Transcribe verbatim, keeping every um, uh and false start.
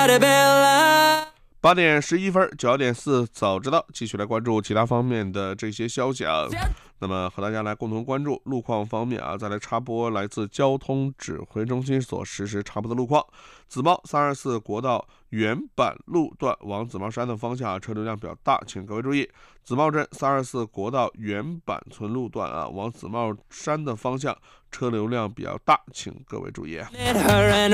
八点十一分，九点四早知道，继续来关注其他方面的这些消息啊。那么和大家来共同关注路况方面啊，再来插播来自交通指挥中心所实时插播的路况。紫茂三二四国道原版路段往紫茂山的方向、啊、车流量比较大，请各位注意。紫茂镇三二四国道原版村路段啊，往紫茂山的方向车流量比较大，请各位注意。